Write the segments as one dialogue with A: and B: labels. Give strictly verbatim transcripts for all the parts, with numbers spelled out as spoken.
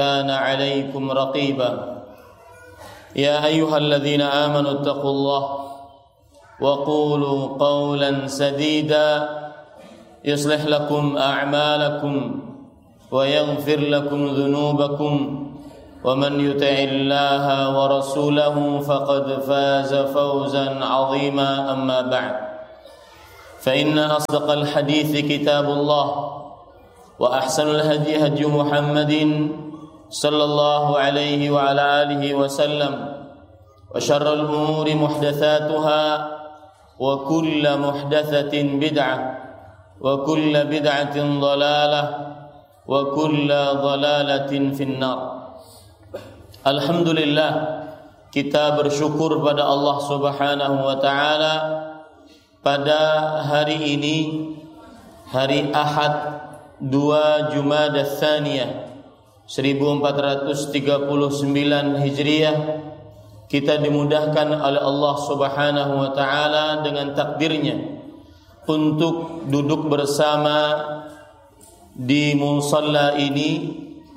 A: كان عليكم رقيبا يا أيها الذين آمنوا اتقوا الله وقولوا قولا سديدا يصلح لكم أعمالكم ويغفر لكم ذنوبكم ومن يطع الله ورسوله فقد فاز فوزا عظيما أما بعد فإن أصدق الحديث كتاب الله وأحسن الهدي هدي محمد صلى الله عليه وعلى آله وسلم وشر الأمور محدثاتها وكل محدثة بدعة وكل بدعة ضلالة وكل ضلالة في النار. Alhamdulillah, kita bersyukur pada Allah Subhanahu wa taala pada hari ini, hari Ahad dua Jumada Tsaniyah seribu empat ratus tiga puluh sembilan Hijriah, kita dimudahkan oleh Allah Subhanahu wa taala dengan takdirnya untuk duduk bersama di musalla ini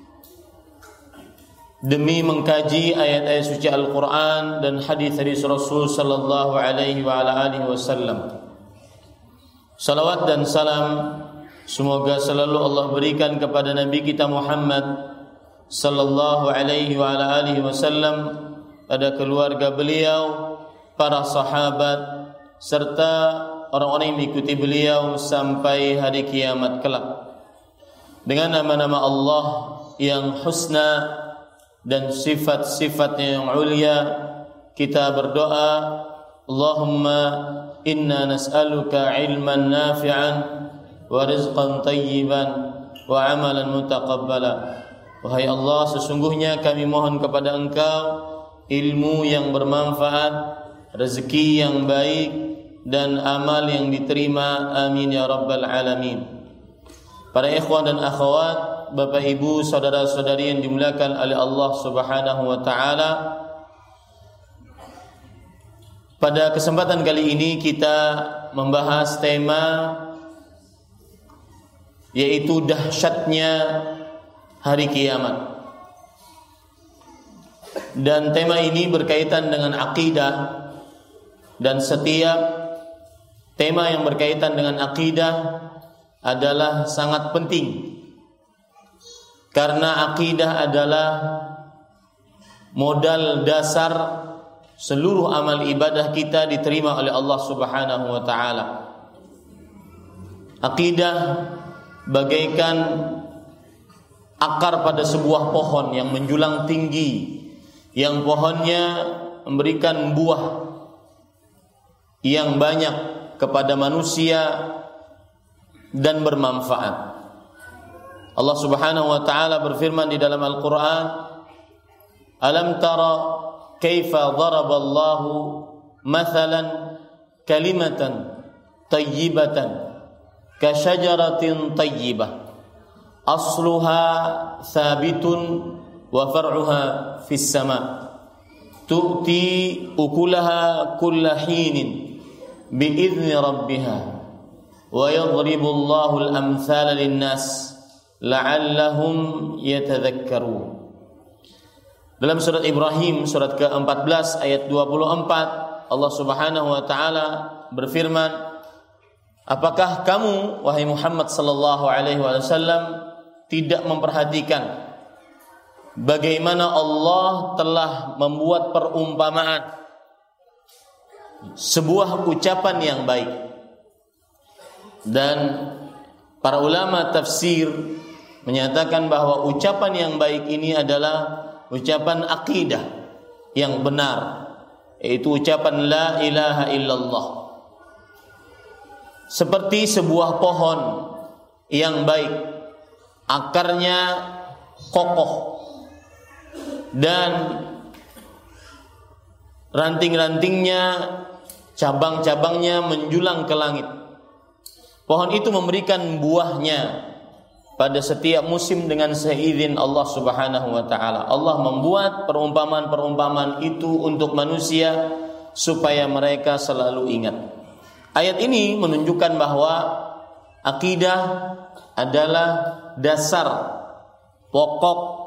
A: demi mengkaji ayat-ayat suci Al-Quran dan hadis-hadis Rasul sallallahu alaihi wa ala alihi wasallam. Salawat dan salam semoga selalu Allah berikan kepada Nabi kita Muhammad sallallahu alaihi wa ala alihi wasallam, pada keluarga beliau, para sahabat, serta orang-orang yang mengikuti beliau sampai hari kiamat kelak. Dengan nama-nama Allah yang husna dan sifat-sifatnya yang ulia, kita berdoa, Allahumma inna nas'aluka ilman nafi'an wa rizqan tayyiban wa amalan mutaqabbala. Wahai Allah, sesungguhnya kami mohon kepada Engkau ilmu yang bermanfaat, rezeki yang baik, dan amal yang diterima. Amin ya rabbal alamin. Para ikhwan dan akhwat, Bapak Ibu, saudara-saudari yang dimuliakan oleh Allah Subhanahu wa taala, pada kesempatan kali ini kita membahas tema yaitu dahsyatnya hari kiamat. Dan tema ini berkaitan dengan akidah, dan setiap tema yang berkaitan dengan akidah adalah sangat penting, karena akidah adalah modal dasar seluruh amal ibadah kita diterima oleh Allah Subhanahu wa taala. Akidah bagaikan akar pada sebuah pohon yang menjulang tinggi, yang pohonnya memberikan buah yang banyak kepada manusia dan bermanfaat. Allah Subhanahu wa taala berfirman di dalam Al-Qur'an, "Alam tara kaifa daraballahu mathalan kalimatan tayyibatan ka syajaratin tayyibah asluha thabitun wa far'uha fis sama tu'ti ukulaha kulla hinin bi'izni rabbiha wa yadribu Allahu al-amthala lin-nas la'allahum yatadhakkarun." Dalam surat Ibrahim surat ke empat belas ayat dua puluh empat, Allah Subhanahu wa taala berfirman, "Apakah kamu wahai Muhammad sallallahu alaihi wasallam tidak memperhatikan bagaimana Allah telah membuat perumpamaan, sebuah ucapan yang baik?" Dan para ulama tafsir menyatakan bahwa ucapan yang baik ini adalah ucapan akidah yang benar, yaitu ucapan la ilaha illallah. Seperti sebuah pohon yang baik, akarnya kokoh dan ranting-rantingnya, cabang-cabangnya menjulang ke langit. Pohon itu memberikan buahnya pada setiap musim dengan seizin Allah Subhanahu wa taala. Allah membuat perumpamaan-perumpamaan itu untuk manusia supaya mereka selalu ingat. Ayat ini menunjukkan bahwa akidah adalah dasar pokok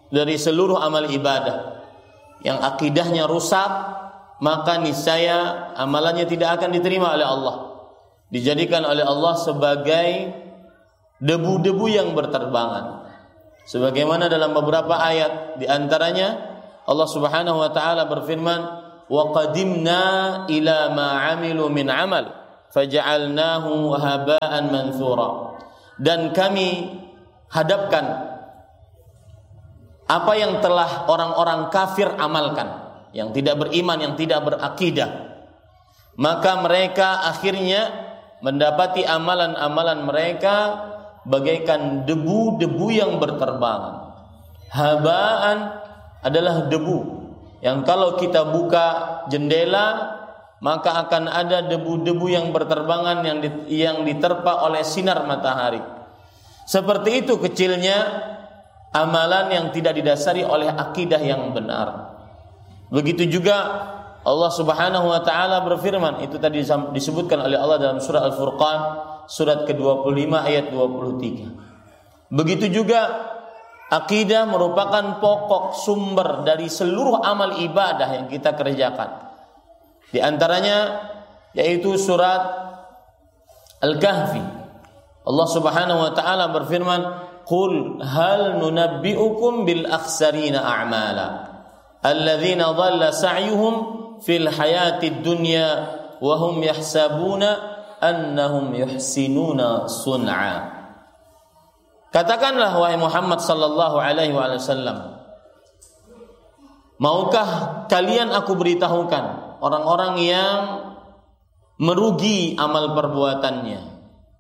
A: dari seluruh amal ibadah. Yang akidahnya rusak, maka niscaya amalannya tidak akan diterima oleh Allah. Dijadikan oleh Allah sebagai debu-debu yang berterbangan. Sebagaimana dalam beberapa ayat, di antaranya Allah Subhanahu wa taala berfirman, "Wa qadimna ila ma 'amilu min 'amal faj'alnahu haba'an manthura." Dan kami hadapkan apa yang telah orang-orang kafir amalkan, yang tidak beriman, yang tidak berakidah, maka mereka akhirnya mendapati amalan-amalan mereka bagaikan debu-debu yang berterbangan. Habaan adalah debu yang kalau kita buka jendela maka akan ada debu-debu yang berterbangan yang yang diterpa oleh sinar matahari. Seperti itu kecilnya amalan yang tidak didasari oleh akidah yang benar. Begitu juga Allah Subhanahu wa taala berfirman, itu tadi disebutkan oleh Allah dalam surah Al-Furqan surat ke dua puluh lima ayat dua puluh tiga. Begitu juga akidah merupakan pokok sumber dari seluruh amal ibadah yang kita kerjakan. Di antaranya yaitu surat Al-Kahfi. Allah Subhanahu wa taala berfirman, "Qul hal nunabbi'ukum bil akhsarina a'mala alladzina dhalla sa'yuhum fil hayatid dunya wa hum yahsabuna annahum yuhsinuna sun'a." Katakanlah wahai Muhammad sallallahu alaihi wasallam, maukah kalian aku beritahukan orang-orang yang merugi amal perbuatannya,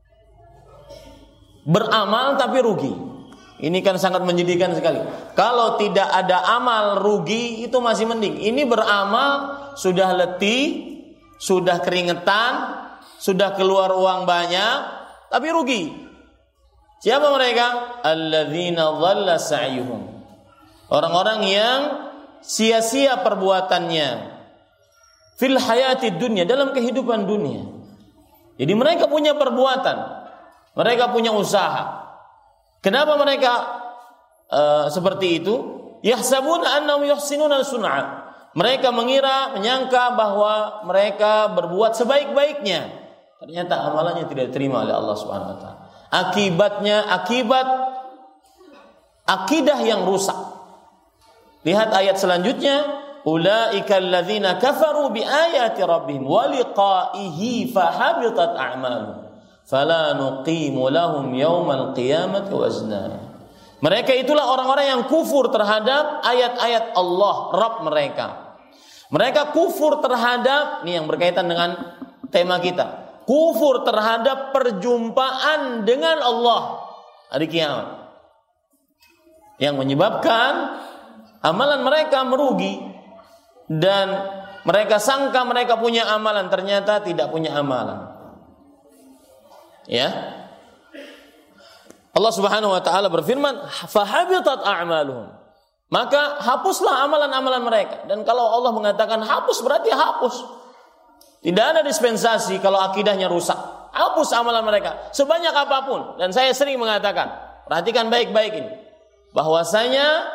A: beramal tapi rugi. Ini kan sangat menyedihkan sekali. Kalau tidak ada amal rugi itu masih mending. Ini beramal sudah letih, sudah keringetan, sudah keluar uang banyak tapi rugi. Siapa mereka? Alladzina dhalla sa'yuhum. Orang-orang yang sia-sia perbuatannya fil hayatid dunya, dalam kehidupan dunia. Jadi mereka punya perbuatan, mereka punya usaha. Kenapa mereka uh, seperti itu? Yahsabuna annahum yuhsinuna sun'a. Mereka mengira, menyangka bahwa mereka berbuat sebaik-baiknya. Ternyata amalannya tidak diterima oleh Allah Subhanahu wa taala. Akibatnya akibat akidah yang rusak. Lihat ayat selanjutnya, ulaika alladzina kafaru biayati rabbihim wa liqa'ihi fahabitat a'maluhum fala nuqimu lahum yaumal qiyamati wazna. Mereka itulah orang-orang yang kufur terhadap ayat-ayat Allah Rabb mereka. Mereka kufur terhadap, ini yang berkaitan dengan tema kita, kufur terhadap perjumpaan dengan Allah hari kiamat, yang menyebabkan amalan mereka merugi. Dan mereka sangka mereka punya amalan, ternyata tidak punya amalan. Ya. Allah Subhanahu wa taala berfirman, "Fahabitat a'maluhum." Maka hapuslah amalan-amalan mereka. Dan kalau Allah mengatakan hapus berarti hapus. Tidak ada dispensasi kalau akidahnya rusak. Hapus amalan mereka sebanyak apapun. Dan saya sering mengatakan, perhatikan baik-baik ini, bahwasanya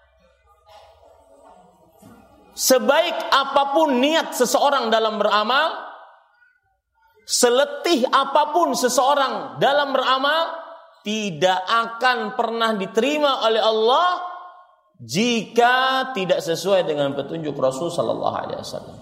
A: sebaik apapun niat seseorang dalam beramal, seletih apapun seseorang dalam beramal, tidak akan pernah diterima oleh Allah jika tidak sesuai dengan petunjuk Rasul sallallahu alaihi wasallam.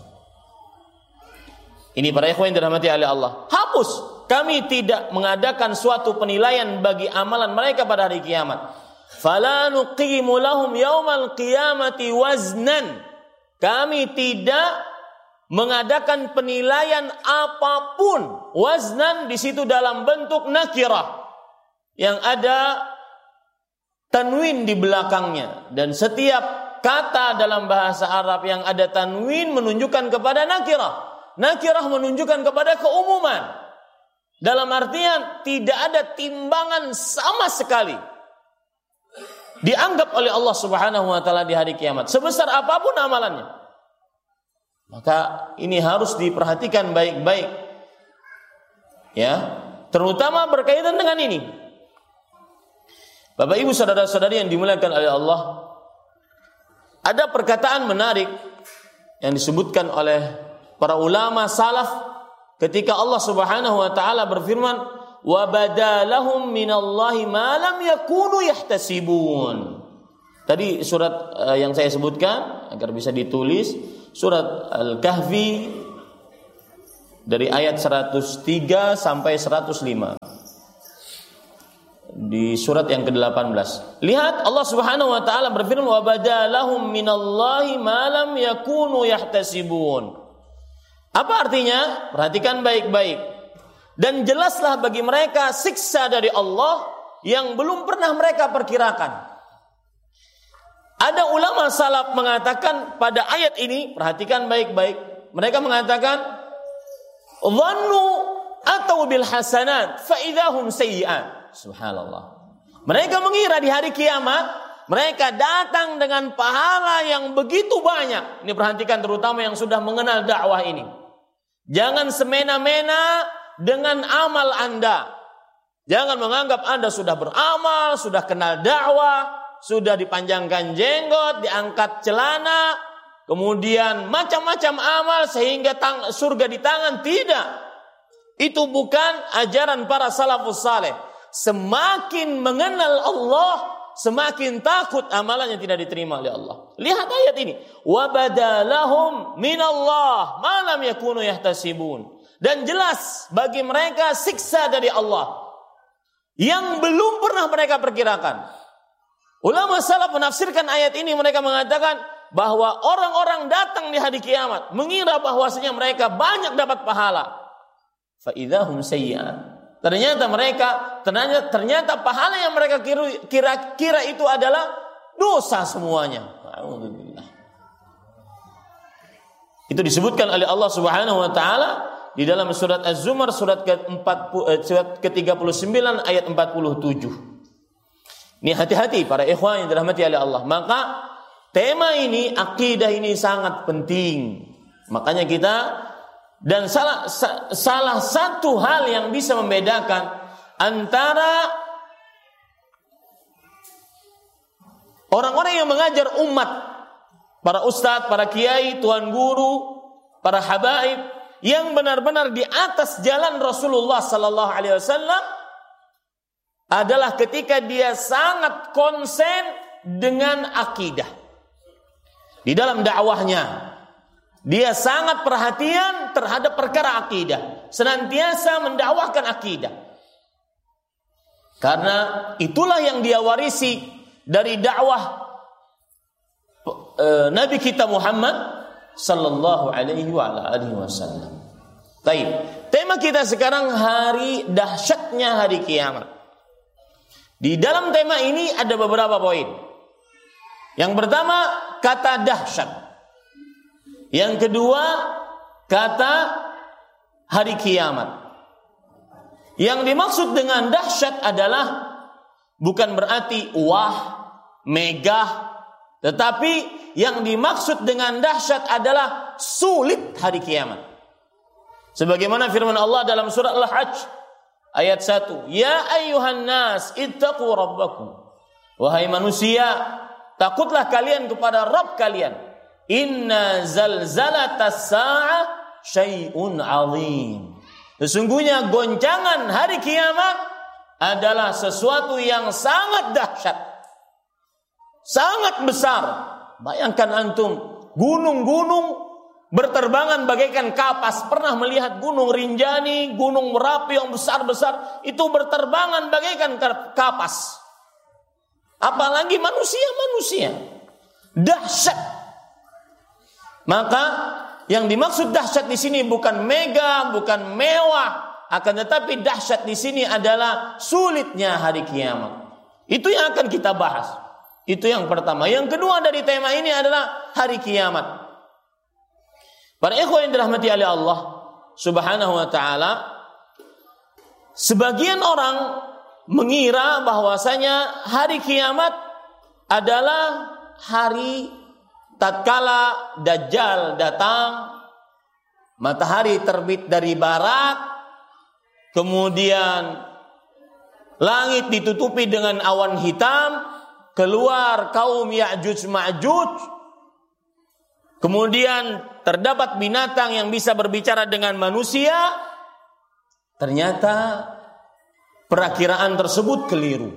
A: Ini para ikhwan yang dirahmati oleh Allah. Hapus. Kami tidak mengadakan suatu penilaian bagi amalan mereka pada hari kiamat. Fala nuqimu lahum yaumal qiyamati waznan. Kami tidak mengadakan penilaian apapun. Waznan di situ dalam bentuk nakirah yang ada tanwin di belakangnya, dan setiap kata dalam bahasa Arab yang ada tanwin menunjukkan kepada nakirah. Nakirah menunjukkan kepada keumuman. Dalam artian tidak ada timbangan sama sekali dianggap oleh Allah Subhanahu wa taala di hari kiamat, sebesar apapun amalannya. Maka ini harus diperhatikan baik-baik. Ya, terutama berkaitan dengan ini. Bapak Ibu saudara-saudari yang dimuliakan oleh Allah, ada perkataan menarik yang disebutkan oleh para ulama salaf ketika Allah Subhanahu wa taala berfirman, "Wa badalahum minallahi ma lam yakunu yahtasibun." Tadi surat uh, yang saya sebutkan agar bisa ditulis, surat Al-Kahfi dari ayat seratus tiga sampai seratus lima. Di surat yang kedelapan belas. Lihat Allah Subhanahu wa taala berfirman, "Wa badalahum minallahi ma lam yakunu yahtasibun." Apa artinya? Perhatikan baik-baik. Dan jelaslah bagi mereka siksa dari Allah yang belum pernah mereka perkirakan. Ada ulama salaf mengatakan pada ayat ini, perhatikan baik-baik. Mereka mengatakan, "Dhannu atau bil hasanat fa idahum sayyi'at." Subhanallah. Mereka mengira di hari kiamat mereka datang dengan pahala yang begitu banyak. Ini perhatikan terutama yang sudah mengenal dakwah ini. Jangan semena-mena dengan amal Anda. Jangan menganggap Anda sudah beramal, sudah kenal dakwah, sudah dipanjangkan jenggot, diangkat celana, kemudian macam-macam amal sehingga tang- surga di tangan. Tidak. Itu bukan ajaran para salafus saleh. Semakin mengenal Allah, semakin takut amalannya tidak diterima oleh Allah. Lihat ayat ini. Wa badalahum minallah ma lam yakunu yahtasibun. Dan jelas bagi mereka siksa dari Allah yang belum pernah mereka perkirakan. Ulama salaf menafsirkan ayat ini, mereka mengatakan bahwa orang-orang datang di hari kiamat mengira bahwasanya mereka banyak dapat pahala. Fa idzahum sayyi'at. Ternyata mereka, ternyata, ternyata pahala yang mereka kira-kira itu adalah dosa semuanya. Itu disebutkan oleh Allah Subhanahu wa taala di dalam surat Az-Zumar surat ke tiga puluh sembilan ayat empat puluh tujuh. Ini hati-hati para ikhwan yang dirahmati oleh Allah. Maka tema ini, akidah ini sangat penting. Makanya kita dan salah salah satu hal yang bisa membedakan antara orang-orang yang mengajar umat, para ustadz, para kiai, tuan guru, para habaib yang benar-benar di atas jalan Rasulullah sallallahu alaihi wasallam adalah ketika dia sangat konsen dengan akidah di dalam dakwahnya. Dia sangat perhatian terhadap perkara akidah, senantiasa mendakwahkan akidah. Karena itulah yang dia warisi dari dakwah e, Nabi kita Muhammad sallallahu alaihi wa ala alihi wasallam. Baik, tema kita sekarang hari dahsyatnya hari kiamat. Di dalam tema ini ada beberapa poin. Yang pertama, kata dahsyat. Yang kedua, kata hari kiamat. Yang dimaksud dengan dahsyat adalah bukan berarti wah, megah, tetapi yang dimaksud dengan dahsyat adalah sulit hari kiamat. Sebagaimana firman Allah dalam surah Al-Hajj ayat satu, "Ya ayyuhan nas ittaqu rabbakum." Wahai manusia, takutlah kalian kepada Rabb kalian. Inna zalzalatas sa'ah syai'un 'azim. Sesungguhnya goncangan hari kiamat adalah sesuatu yang sangat dahsyat, sangat besar. Bayangkan antum, gunung-gunung berterbangan bagaikan kapas. Pernah melihat gunung Rinjani, gunung Merapi yang besar-besar, itu berterbangan bagaikan kapas. Apalagi manusia-manusia. Dahsyat. Maka yang dimaksud dahsyat di sini bukan mega, bukan mewah, akan tetapi dahsyat di sini adalah sulitnya hari kiamat. Itu yang akan kita bahas. Itu yang pertama. Yang kedua dari tema ini adalah hari kiamat. Para ikhwan yang dirahmati oleh Allah Subhanahu wa taala, sebagian orang mengira bahwasanya hari kiamat adalah hari tatkala Dajjal datang, matahari terbit dari barat, kemudian langit ditutupi dengan awan hitam, keluar kaum Ya'juj Ma'juj, kemudian terdapat binatang yang bisa berbicara dengan manusia, ternyata perakiraan tersebut keliru.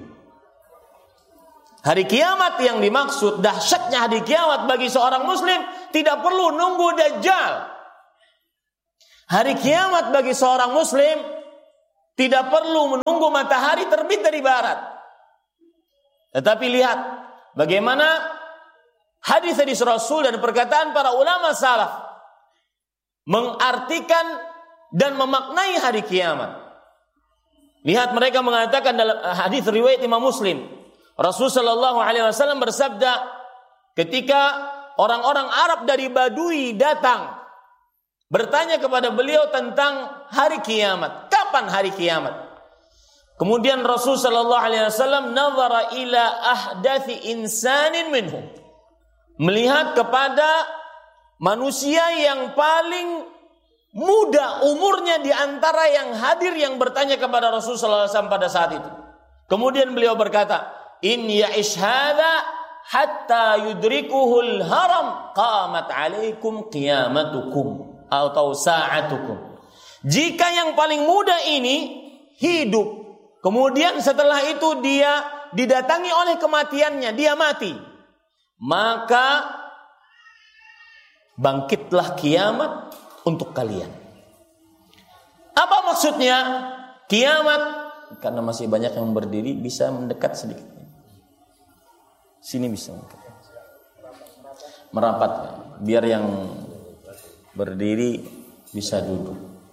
A: Hari kiamat yang dimaksud, dahsyatnya hari kiamat bagi seorang muslim, tidak perlu nunggu Dajjal. Hari kiamat bagi seorang muslim tidak perlu menunggu matahari terbit dari barat. Tetapi lihat bagaimana hadis-hadis Rasul dan perkataan para ulama salaf mengartikan dan memaknai hari kiamat. Lihat mereka mengatakan dalam hadis riwayat Imam Muslim, Rasul sallallahu alaihi wasallam bersabda ketika orang-orang Arab dari Badui datang bertanya kepada beliau tentang hari kiamat. Kapan hari kiamat? Kemudian Rasul sallallahu alaihi wasallam nazara ila ahdathi insanin minhum. Melihat kepada manusia yang paling muda umurnya di antara yang hadir yang bertanya kepada Rasul sallallahu alaihi wasallam pada saat itu. Kemudian beliau berkata, "In ya'ish hadza hatta yudrikuhul haram qamat alaikum qiyamatukum." Atau sa'atukum. Jika yang paling muda ini hidup, kemudian setelah itu dia didatangi oleh kematiannya, dia mati, maka bangkitlah kiamat untuk kalian. Apa maksudnya kiamat? Karena masih banyak yang berdiri, bisa mendekat sedikit. Sini bisa merapat, biar yang berdiri bisa duduk.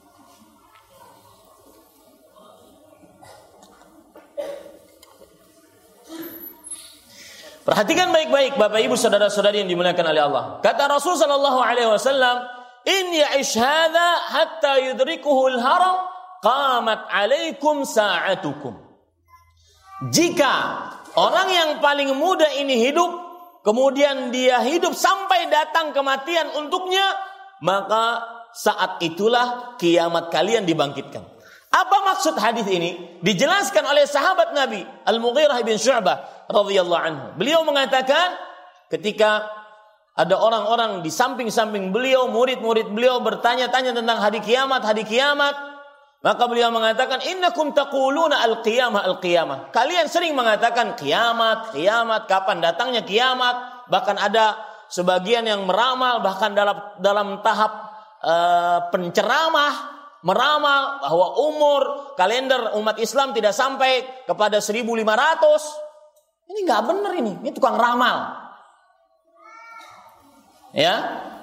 A: Perhatikan baik-baik Bapak Ibu saudara-saudari yang dimuliakan oleh Allah. Kata Rasul sallallahu alaihi wasallam, "In ya'ish hadza hatta yudrikuhul haram qamat alaikum sa'atukum." Jika orang yang paling muda ini hidup, kemudian dia hidup sampai datang kematian untuknya, maka saat itulah kiamat kalian dibangkitkan. Apa maksud hadis ini? Dijelaskan oleh sahabat Nabi Al-Mughirah bin Syu'bah radhiyallahu anhu. Beliau mengatakan ketika ada orang-orang di samping-samping beliau, murid-murid beliau bertanya-tanya tentang hari kiamat, hari kiamat, maka beliau mengatakan, "Innakum taquluna al-qiyamah al-qiyamah." Kalian sering mengatakan kiamat, kiamat, kapan datangnya kiamat? Bahkan ada sebagian yang meramal, bahkan dalam dalam tahap uh, penceramah, meramal bahwa umur kalender umat Islam tidak sampai kepada seribu lima ratus. Ini nggak benar ini, ini tukang ramal. Ya.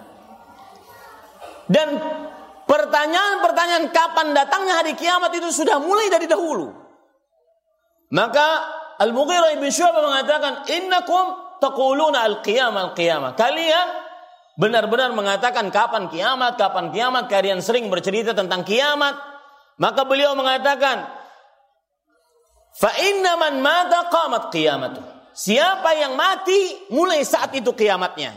A: Dan pertanyaan-pertanyaan kapan datangnya hari kiamat itu sudah mulai dari dahulu. Maka Al-Mughirah bin Syu'bah mengatakan, "Innakum taquluna al-qiyamah al-qiyamah." Kalian benar-benar mengatakan kapan kiamat, kapan kiamat, kalian sering bercerita tentang kiamat. Maka beliau mengatakan, "Fa inna man mata qamat qiyamatuh." Siapa yang mati, mulai saat itu kiamatnya.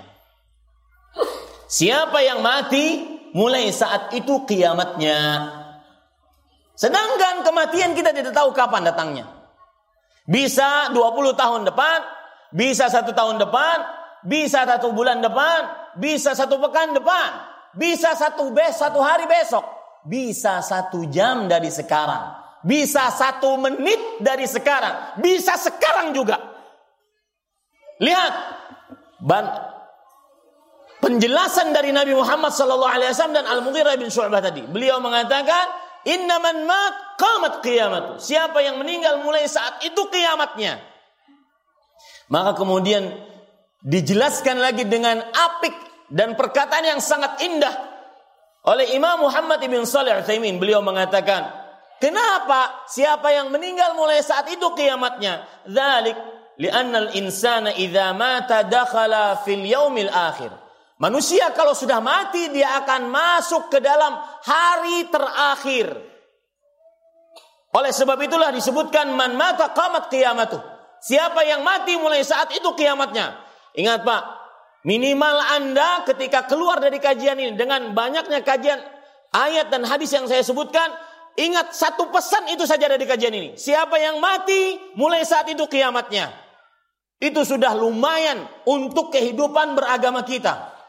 A: Siapa yang mati, mulai saat itu kiamatnya. Sedangkan kematian kita tidak tahu kapan datangnya. Bisa dua puluh tahun depan, bisa satu tahun depan, bisa satu bulan depan, bisa satu pekan depan, bisa satu bes, satu hari besok, bisa satu jam dari sekarang, bisa satu menit dari sekarang, bisa sekarang juga. Lihat ban, penjelasan dari Nabi Muhammad sallallahu alaihi wasallam dan Al-Mughirah bin Syu'bah tadi. Beliau mengatakan, "Inna man mat qamat qiyamatu." Siapa yang meninggal mulai saat itu kiamatnya. Maka kemudian dijelaskan lagi dengan apik dan perkataan yang sangat indah oleh Imam Muhammad ibn Shalih Al-Utsaimin. Beliau mengatakan, kenapa siapa yang meninggal mulai saat itu kiamatnya? Dzalik li'anna al-insana idza mata dakhala fil yaumil akhir. Manusia kalau sudah mati dia akan masuk ke dalam hari terakhir. Oleh sebab itulah disebutkan man mata qamat qiyamatuh. Siapa yang mati mulai saat itu kiamatnya. Ingat Pak, minimal Anda ketika keluar dari kajian ini dengan banyaknya kajian ayat dan hadis yang saya sebutkan, ingat satu pesan itu saja dari kajian ini. Siapa yang mati mulai saat itu kiamatnya. Itu sudah lumayan untuk kehidupan beragama kita.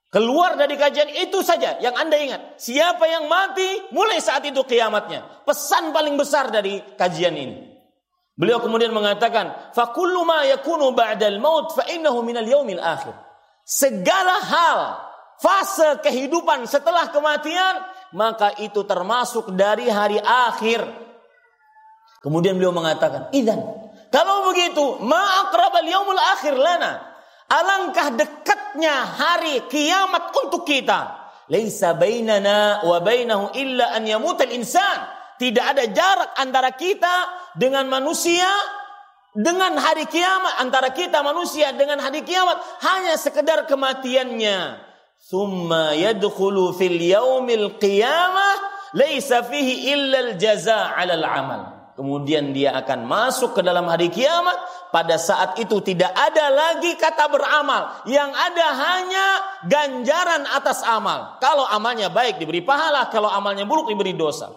A: Keluar dari kajian itu saja yang Anda ingat. Siapa yang mati, mulai saat itu kiamatnya. Pesan paling besar dari kajian ini. Beliau kemudian mengatakan, فَكُلُّ مَا يَكُونُ بَعْدَ الْمَوْتِ فَإِنَّهُ مِنَ الْيَوْمِ الْآخِرِ. Segala hal, fase kehidupan setelah kematian, maka itu termasuk dari hari akhir. Kemudian beliau mengatakan, idzan, kalau begitu, ma aqrabal yaumul akhir lana. Alangkah dekatnya hari kiamat untuk kita. Laisa bainana wa bainahu illa an yamutal insan. Tidak ada jarak antara kita dengan manusia dengan hari kiamat, antara kita manusia dengan hari kiamat hanya sekedar kematiannya. Thumma yadkhulu fil yaumil qiyamah laisa fihi illa al jazaa 'alal 'amal. Kemudian dia akan masuk ke dalam hari kiamat. Pada saat itu tidak ada lagi kata beramal. Yang ada hanya ganjaran atas amal. Kalau amalnya baik diberi pahala. Kalau amalnya buruk diberi dosa.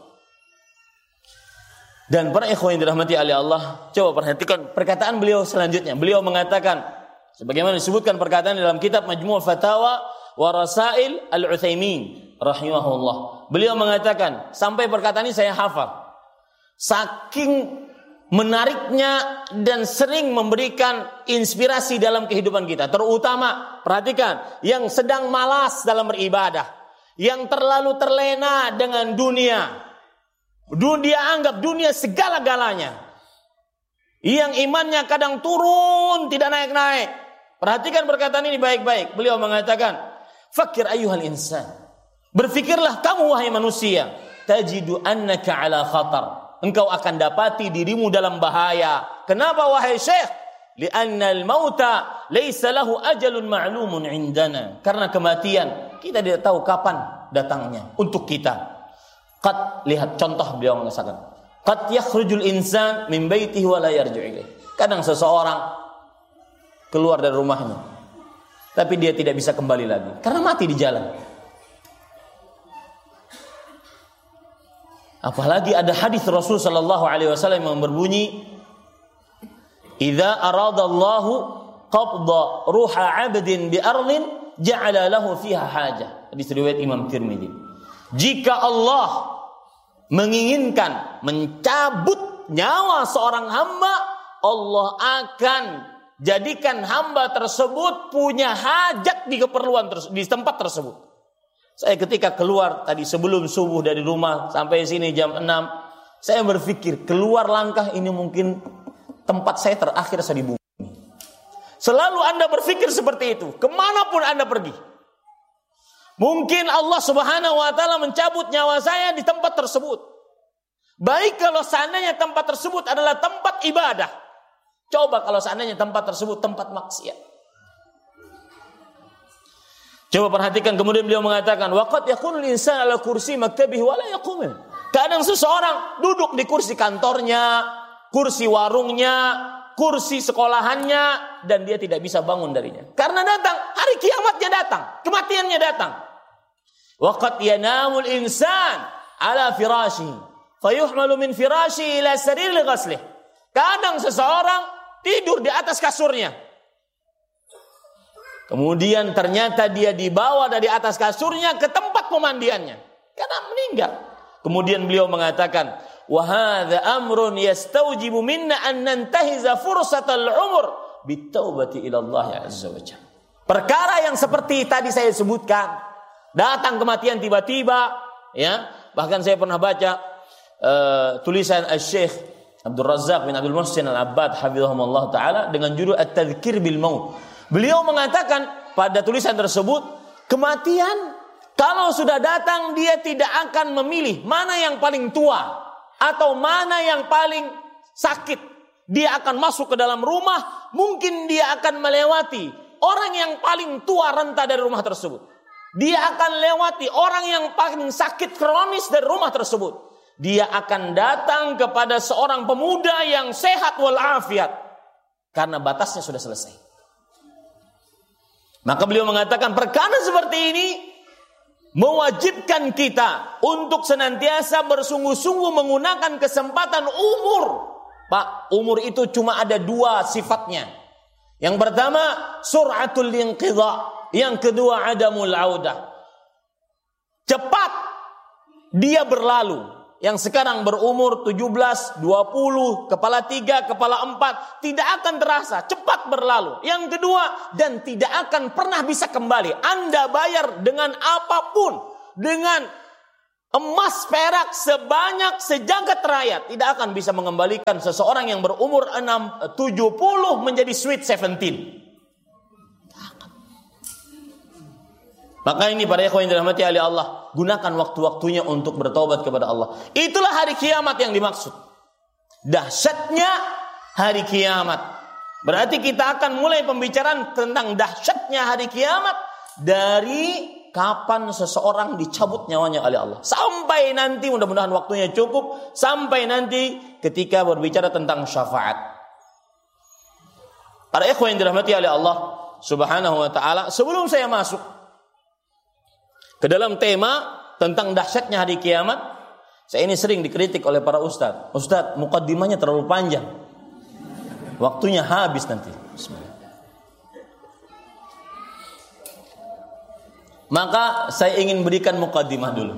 A: Dan para ikhwan yang dirahmati oleh Allah, coba perhatikan perkataan beliau selanjutnya. Beliau mengatakan, sebagaimana disebutkan perkataan dalam kitab Majmu' Fatawa wa Rasail Al-Utsaimin rahimahullah. Beliau mengatakan, sampai perkataan ini saya hafal. Saking menariknya dan sering memberikan inspirasi dalam kehidupan kita. Terutama, perhatikan, yang sedang malas dalam beribadah. Yang terlalu terlena dengan dunia. Dia anggap dunia segala-galanya. Yang imannya kadang turun, tidak naik-naik. Perhatikan perkataan ini baik-baik. Beliau mengatakan, fakir ayyuhal insan. Berfikirlah kamu wahai manusia. Tajidu annaka ala khatar. Engkau akan dapati dirimu dalam bahaya. Kenapa wahai Syekh? Li'anna al-mauta laysa lahu ajalun ma'lumun 'indana. Karena kematian kita tidak tahu kapan datangnya untuk kita. Qad, lihat contoh beliau mengatakan, qad yakhrujul insan min baitihi wa la yarji'u ilaih. Kadang seseorang keluar dari rumahnya tapi dia tidak bisa kembali lagi karena mati di jalan. Apalagi ada hadis Rasul sallallahu alaihi wasallam yang berbunyi, "Idza aradallahu qabda ruha 'abdin bi ardin ja'ala lahu fiha hajah." Hadis riwayat Imam Tirmidzi. Jika Allah menginginkan mencabut nyawa seorang hamba, Allah akan jadikan hamba tersebut punya hajat di keperluan terse- di tempat tersebut. Saya ketika keluar tadi sebelum subuh dari rumah sampai sini jam enam, saya berpikir keluar langkah ini mungkin tempat saya terakhir saya di bumi. Selalu Anda berpikir seperti itu, kemanapun Anda pergi. Mungkin Allah Subhanahu wa ta'ala mencabut nyawa saya di tempat tersebut. Baik kalau seandainya tempat tersebut adalah tempat ibadah. Coba kalau seandainya tempat tersebut tempat maksiat. Coba perhatikan, kemudian beliau mengatakan, waqad yakunul insan ala kursi maktabihi wa la yaqum. Kadang seseorang duduk di kursi kantornya, kursi warungnya, kursi sekolahannya, dan dia tidak bisa bangun darinya. Karena datang, hari kiamatnya datang, kematiannya datang. Waqad yanamul insan ala firashihi, fayuhmalu min firashihi ila sarir li ghaslih. Kadang seseorang tidur di atas kasurnya. Kemudian ternyata dia dibawa dari atas kasurnya ke tempat pemandiannya karena meninggal. Kemudian beliau mengatakan, wa hadza amrun yastawjibu minna an nantahiza fursatal umur bitaubati ila Allah azza wa jalla. Perkara yang seperti tadi saya sebutkan, datang kematian tiba-tiba, ya. Bahkan saya pernah baca uh, tulisan Asy-Syaikh Abdul Razzaq bin Abdul Muhsin Al-Abbad hafizahumullah taala dengan judul At-Tadhkir bil Maut. Beliau mengatakan pada tulisan tersebut, kematian kalau sudah datang dia tidak akan memilih mana yang paling tua atau mana yang paling sakit. Dia akan masuk ke dalam rumah, mungkin dia akan melewati orang yang paling tua renta dari rumah tersebut. Dia akan lewati orang yang paling sakit kronis dari rumah tersebut. Dia akan datang kepada seorang pemuda yang sehat walafiat karena batasnya sudah selesai. Maka beliau mengatakan perkara seperti ini mewajibkan kita untuk senantiasa bersungguh-sungguh menggunakan kesempatan umur. Pak, umur itu cuma ada dua sifatnya. Yang pertama, sur'atul inqidha, Yang kedua, adamul audah. Cepat dia berlalu. Yang sekarang berumur tujuh belas, dua puluh, kepala tiga, kepala empat, tidak akan terasa, cepat berlalu. Yang kedua, dan tidak akan pernah bisa kembali. Anda bayar dengan apapun, dengan emas perak sebanyak sejagat raya, tidak akan bisa mengembalikan seseorang yang berumur enam, tujuh puluh menjadi sweet seventeen. Maka ini para ikhwan yang dirahmati oleh Allah, gunakan waktu-waktunya untuk bertaubat kepada Allah. Itulah hari kiamat yang dimaksud. Dahsyatnya hari kiamat. Berarti kita akan mulai pembicaraan tentang dahsyatnya hari kiamat dari kapan seseorang dicabut nyawanya oleh Allah. Sampai nanti, mudah-mudahan waktunya cukup, sampai nanti ketika berbicara tentang syafaat. Para ikhwan yang dirahmati oleh Allah Subhanahu wa taala, sebelum saya masuk ke dalam tema tentang dahsyatnya hari kiamat, saya ini sering dikritik oleh para ustadz. Ustadz, mukaddimahnya terlalu panjang. Waktunya habis nanti. Bismillah. Maka saya ingin berikan mukaddimah dulu.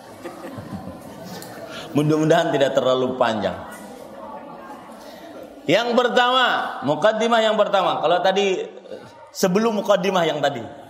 A: Mudah-mudahan tidak terlalu panjang. Yang pertama, mukaddimah yang pertama. Kalau tadi sebelum mukaddimah yang tadi.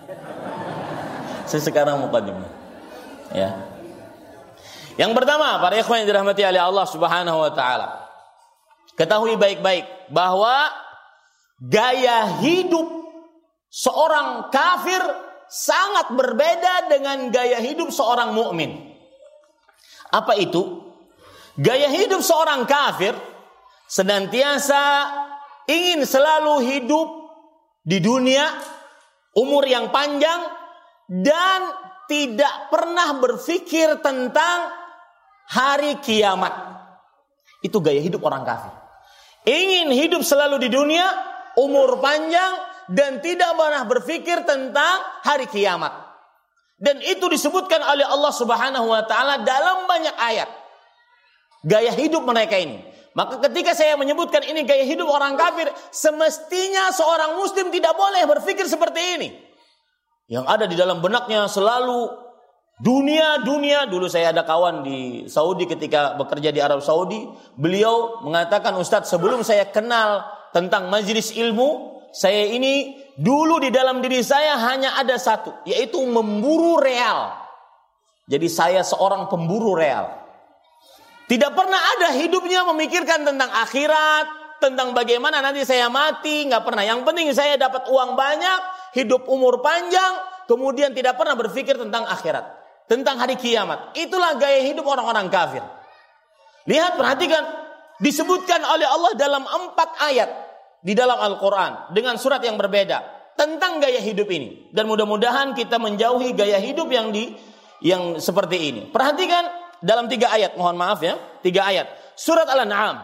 A: Saya sekarang mukaddimah. Ya. Yang pertama, para ikhwan yang dirahmati oleh Allah Subhanahu wa taala. Ketahui baik-baik bahwa gaya hidup seorang kafir sangat berbeda dengan gaya hidup seorang mukmin. Apa itu? Gaya hidup seorang kafir senantiasa ingin selalu hidup di dunia, umur yang panjang, dan tidak pernah berpikir tentang hari kiamat. Itu gaya hidup orang kafir. Ingin hidup selalu di dunia, umur panjang, dan tidak pernah berpikir tentang hari kiamat. Dan itu disebutkan oleh Allah Subhanahu wa taala dalam banyak ayat. Gaya hidup mereka ini. Maka ketika saya menyebutkan ini gaya hidup orang kafir, semestinya seorang muslim tidak boleh berpikir seperti ini. Yang ada di dalam benaknya selalu dunia, dunia. Dulu saya ada kawan di Saudi ketika bekerja di Arab Saudi. Beliau mengatakan, Ustadz, sebelum saya kenal tentang majelis ilmu, saya ini dulu di dalam diri saya hanya ada satu, yaitu memburu real. Jadi saya seorang pemburu real. Tidak pernah ada hidupnya memikirkan tentang akhirat, tentang bagaimana nanti saya mati, nggak pernah. Yang penting saya dapat uang banyak, hidup umur panjang, kemudian tidak pernah berpikir tentang akhirat, tentang hari kiamat. Itulah gaya hidup orang-orang kafir. Lihat, perhatikan, disebutkan oleh Allah dalam empat ayat di dalam Al-Quran dengan surat yang berbeda tentang gaya hidup ini. Dan mudah-mudahan kita menjauhi gaya hidup yang di yang seperti ini. Perhatikan dalam tiga ayat, mohon maaf ya, tiga ayat. Surat Al-An'am,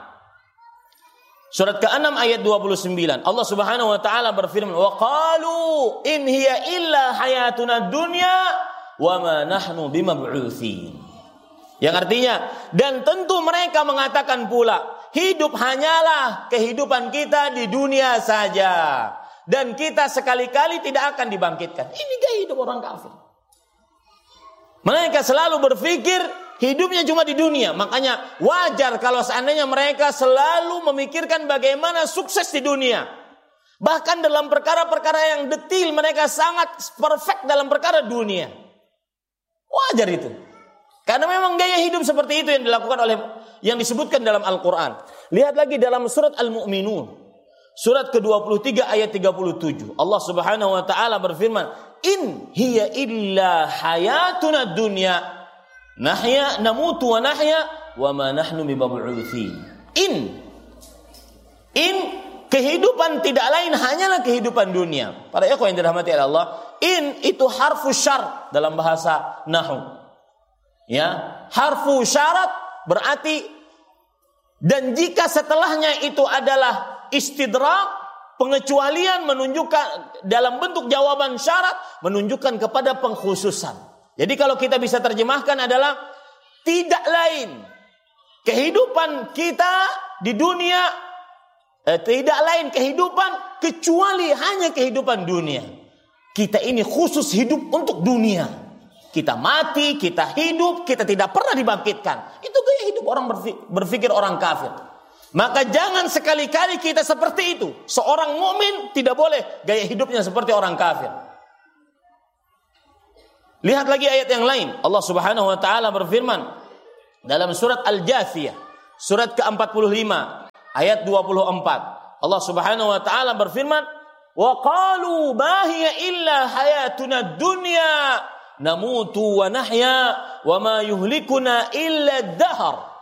A: surat keenam ayat dua puluh sembilan. Allah Subhanahu wa taala berfirman, "Wa qalu in hiya illa hayatuna dunya wa ma nahnu bimab'utsin." Yang artinya, dan tentu mereka mengatakan pula, hidup hanyalah kehidupan kita di dunia saja, dan kita sekali-kali tidak akan dibangkitkan. Ini gaya hidup orang kafir. Mereka selalu berpikir hidupnya cuma di dunia. Makanya wajar kalau seandainya mereka selalu memikirkan bagaimana sukses di dunia. Bahkan dalam perkara-perkara yang detil mereka sangat perfect dalam perkara dunia. Wajar itu. Karena memang gaya hidup seperti itu yang dilakukan oleh yang disebutkan dalam Al-Quran. Lihat lagi dalam surat Al-Mu'minun, surat ke dua puluh tiga ayat tiga puluh tujuh. Allah Subhanahu wa taala berfirman, "In hiya illa hayatuna dunya. Nahya namutu wa nahya wa ma nahnu bimab'utsin." In in kehidupan tidak lain hanyalah kehidupan dunia. Para ikhwan yang dirahmati oleh Allah, in itu harfu syar dalam bahasa nahwu. Ya, harfu syarat berarti, dan jika setelahnya itu adalah istidrak, pengecualian, menunjukkan dalam bentuk jawaban syarat, menunjukkan kepada pengkhususan. Jadi kalau kita bisa terjemahkan adalah tidak lain kehidupan kita di dunia, eh, tidak lain kehidupan kecuali hanya kehidupan dunia.
B: Kita ini khusus hidup untuk dunia. Kita mati, kita hidup, kita tidak pernah dibangkitkan. Itu gaya hidup orang berpikir orang kafir. Maka jangan sekali-kali kita seperti itu. Seorang mukmin tidak boleh gaya hidupnya seperti orang kafir. Lihat lagi ayat yang lain. Allah Subhanahu wa taala berfirman dalam surat Al-Jathiyah, surat ke empat puluh lima, ayat dua puluh empat. Allah Subhanahu wa taala berfirman, "Wa qalu ma hiya illa hayatuna dunya namutu wa nahya wa ma yuhlikuna illa ad-dahr."